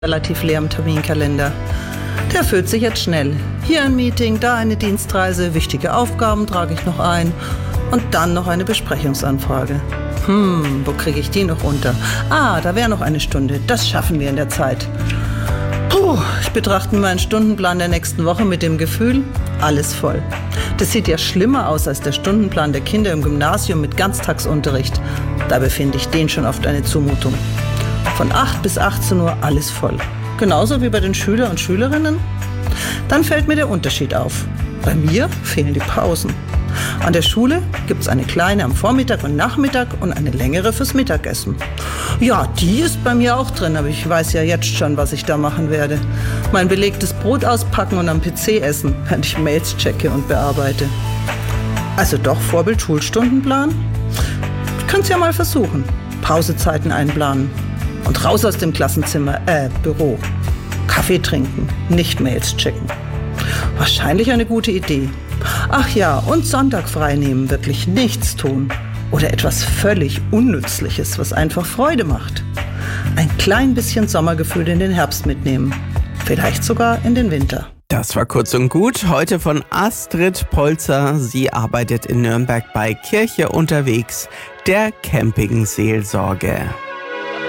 Relativ leer im Terminkalender. Der füllt sich jetzt schnell. Hier ein Meeting, da eine Dienstreise, wichtige Aufgaben trage ich noch ein und dann noch eine Besprechungsanfrage. Wo kriege ich die noch unter? Da wäre noch eine Stunde. Das schaffen wir in der Zeit. Ich betrachte meinen Stundenplan der nächsten Woche mit dem Gefühl, alles voll. Das sieht ja schlimmer aus als der Stundenplan der Kinder im Gymnasium mit Ganztagsunterricht. Dabei finde ich den schon oft eine Zumutung. Von 8 bis 18 Uhr alles voll. Genauso wie bei den Schüler und Schülerinnen. Dann fällt mir der Unterschied auf. Bei mir fehlen die Pausen. An der Schule gibt es eine kleine am Vormittag und Nachmittag und eine längere fürs Mittagessen. Ja, die ist bei mir auch drin, aber ich weiß ja jetzt schon, was ich da machen werde. Mein belegtes Brot auspacken und am PC essen, während ich Mails checke und bearbeite. Also doch Vorbild Schulstundenplan? Ich könnte es ja mal versuchen. Pausezeiten einplanen. Und raus aus dem Klassenzimmer, Büro. Kaffee trinken, nicht Mails checken. Wahrscheinlich eine gute Idee. Ach ja, und Sonntag frei nehmen, wirklich nichts tun. Oder etwas völlig Unnützliches, was einfach Freude macht. Ein klein bisschen Sommergefühl in den Herbst mitnehmen. Vielleicht sogar in den Winter. Das war kurz und gut. Heute von Astrid Polzer. Sie arbeitet in Nürnberg bei Kirche unterwegs, der Campingseelsorge.